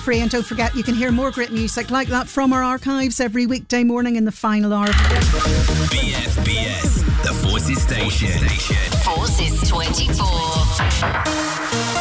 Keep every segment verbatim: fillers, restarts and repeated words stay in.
free. And don't forget, you can hear more great music like that from our archives every weekday morning in the final hour. B F B S, the Forces Station. Forces twenty-four.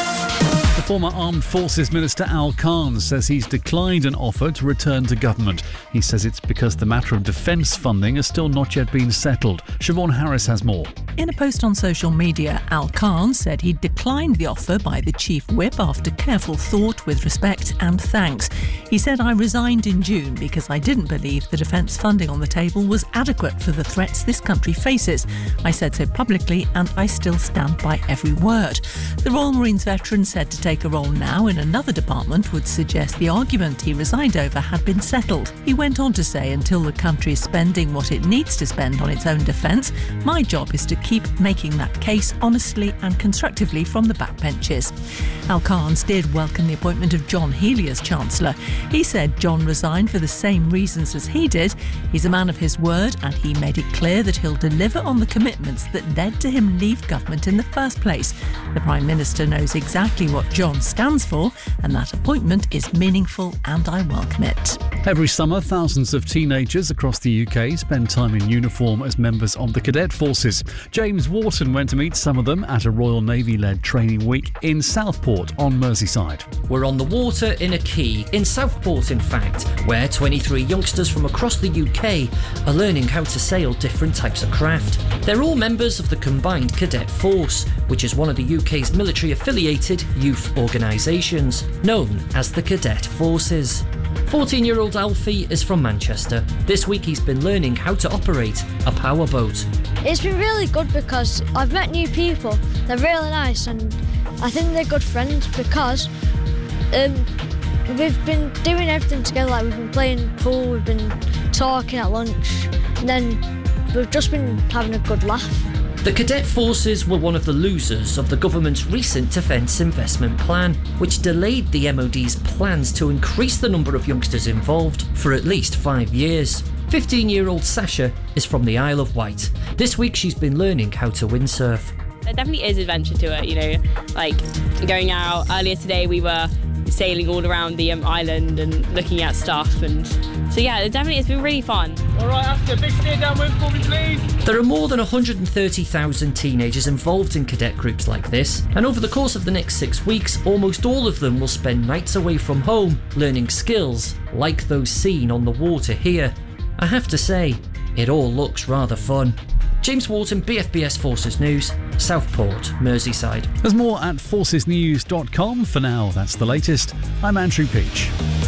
The former Armed Forces Minister Al Khan says he's declined an offer to return to government. He says it's because the matter of defence funding has still not yet been settled. Siobhan Harris has more. In a post on social media, Al Khan said he declined the offer by the Chief Whip after careful thought with respect and thanks. He said, "I resigned in June because I didn't believe the defence funding on the table was adequate for the threats this country faces. I said so publicly and I still stand by every word." The Royal Marines veteran said to take a role now in another department would suggest the argument he resigned over had been settled. He went on to say, "Until the country is spending what it needs to spend on its own defence, my job is to keep making that case honestly and constructively from the backbenches." Al Khan did welcome the appointment of John Healey as Chancellor. He said John resigned for the same reasons as he did. He's a man of his word and he made it clear that he'll deliver on the commitments that led to him leave government in the first place. The Prime Minister knows exactly what John stands for, and that appointment is meaningful and I welcome it. Every summer, thousands of teenagers across the U K spend time in uniform as members of the Cadet Forces. James Wharton went to meet some of them at a Royal Navy-led training week in Southport on Merseyside. We're on the water in a quay, in Southport in fact, where twenty-three youngsters from across the U K are learning how to sail different types of craft. They're all members of the Combined Cadet Force, which is one of the U K's military-affiliated youth organisations, known as the Cadet Forces. fourteen-year-old Alfie is from Manchester. This week he's been learning how to operate a powerboat. It's been really good because I've met new people. They're really nice and I think they're good friends because um, we've been doing everything together. Like we've been playing pool, we've been talking at lunch, and then we've just been having a good laugh. The Cadet Forces were one of the losers of the government's recent Defence Investment Plan, which delayed the M O D's plans to increase the number of youngsters involved for at least five years. fifteen-year-old Sasha is from the Isle of Wight. This week she's been learning how to windsurf. There definitely is adventure to it, you know, like going out. Earlier today we were sailing all around the um, island and looking at stuff, and so yeah, it definitely has been really fun. Alright, Oscar, big steer downwind for me please. There are more than one hundred thirty thousand teenagers involved in cadet groups like this, and over the course of the next six weeks, almost all of them will spend nights away from home learning skills like those seen on the water here. I have to say, it all looks rather fun. James Wharton, B F B S Forces News, Southport, Merseyside. There's more at forces news dot com. For now, that's the latest. I'm Andrew Peach.